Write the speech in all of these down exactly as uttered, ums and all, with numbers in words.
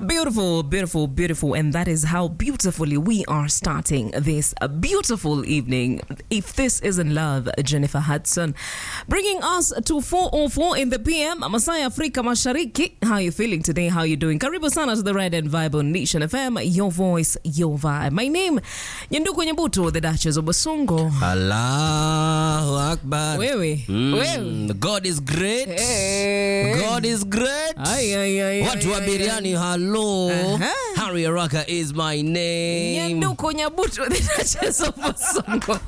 Beautiful, beautiful, beautiful. And that is how beautifully we are starting this uh, beautiful evening. If this isn't love, Jennifer Hudson. Bringing us to four oh four in the P M. Masai Afrika Mashariki. How are you feeling today? How are you doing? Karibu sana to the Red and Vibe on Nation F M. Your voice, your vibe. My name, Nyanduko Nyabuto, the Duchess of Basongo. Allahu Akbar. Wewe. Mm. Wewe. God is great. Hey. God is great. Ay, ay, ay, Watu wa biriani, hello. Uh-huh. Harry Araka is my name. Nyanduko Nyabuto, the Duchess of Basongo.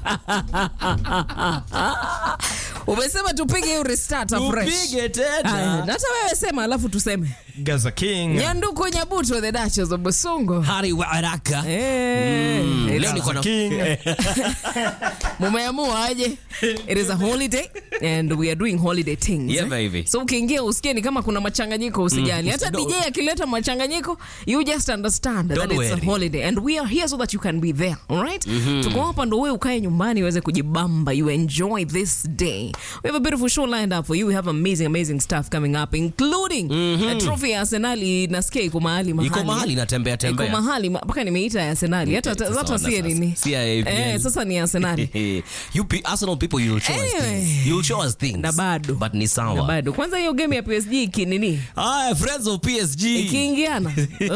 Umesema tupige hiyo restart afresh. Tupige tena. Hata wewe sema alafu tuseme. Gaza King. Nyanduko Nyabuto, the Duchess of Basongo. Harry Araka. Eh. Mm. Leo niko na King. Mumeamua aje? It is a holiday and we are doing holiday things. Yeah, eh? baby. So ukiingia usikie ni kama kuna machanganyiko usijali. Mm. Hata No. D J akileta machanganyiko, you just understand Don't that it's worry. a holiday and we are here so that you can be there, all right? Mm-hmm. Tuko hapa ndo wewe ukae nyumbani uweze kujibamba, you enjoy this day. We have a beautiful show lined up for you. We have amazing amazing stuff coming up including mm-hmm. a trophy ya Arsenal nasikia iko mahali mahali. Iko mahali natembea tembea. Iko mahali mpaka nimeita ya Arsenal. Hata hata si nini? Si ya A P L. Eh, sasa ni Arsenal. You pe- Arsenal people, you'll show us Anyway. things. You'll show us things. Na bado. But ni Na sawa. bado. Kwanza hiyo game ya P S G iki nini? Ah, friends of P S G. Ikiingiana.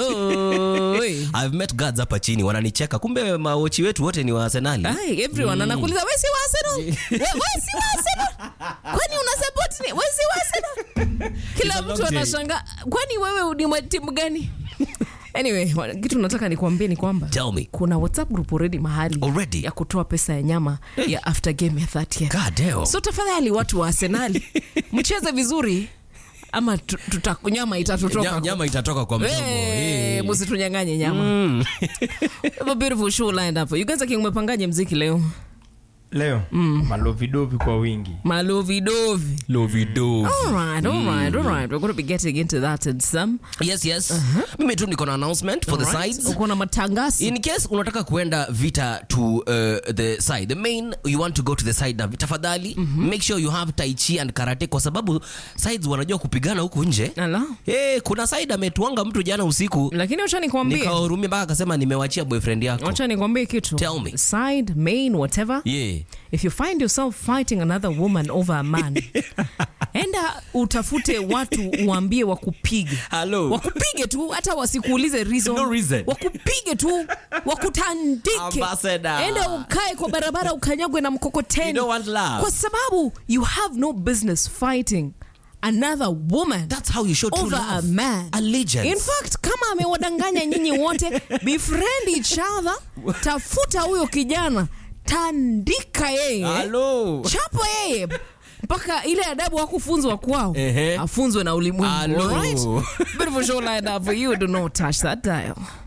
Oi. I've met guards hapa chini wananicheka. Kumbe mawochi wetu wote ni wa Arsenal. Ai, everyone anakuuliza wewe si wa Arsenal? Wewe si wa Arsenal? Kwani una support ni? Wewe si wa Arsenal? Kila mtu anashangaa. Kwani wewe ni wa timu gani? Anyway, kitu nataka nikwambie ni kwamba Tell me. kuna WhatsApp group already mahali Already? ya kutoa pesa ya nyama ya after game ya thirtieth. God damn. So tafadhali watu wa Arsenal mcheze vizuri ama tutakunyama itatutoka. Nyama, nyama itatoka kwa mdomo. Hey, Hey. msitunyanganye nyama. Mm. Have a beautiful show lined up for you guys. King, umepangaje mziki leo? Leo mm. malovidovi kwa wingi. Malovidovi. Lovido. All right, all right, all right. We're going to be getting into that in some. Yes, yes. Uh-huh. Mimi tu niko na announcement for All the right. sides. Uko na matangasi. In case unataka kuenda vita to uh, the side, the main you want to go to the side na tafadhali mm-hmm. make sure you have tai chi and karate kwa sababu sides wanajua kupigana huku nje. Ala. Eh, kuna side ametuanga mtu jana usiku. Lakini acha nikwambie. Nikahurumia mpaka akasema nimewachia boyfriend yako. Acha nikwambie kitu. Tell me. Side, main, whatever. Yeah. If you find yourself fighting another woman over a man, enda utafute watu uambie wakupige. Hello. Wakupige tu hata wasikuulize reason. No reason. Wakupige tu, wakutandike. Ambassador. Enda ukae kwa barabara ukanyagwe na mkokoteni. You don't want love. Kwa sababu you have no business fighting another woman. That's how you show true over love. a man. Allegiance. In fact, kama amewadanganya nyinyi wote, befriend each other, tafuta huyo kijana, tandika yeye. Hello. Chapa yeye. Mpaka ile adabu hakufunzwa kwao. Ehe. Afunzwe na ulimwengu. Hello. All right? Beautiful show lined up for you. Do not touch that dial.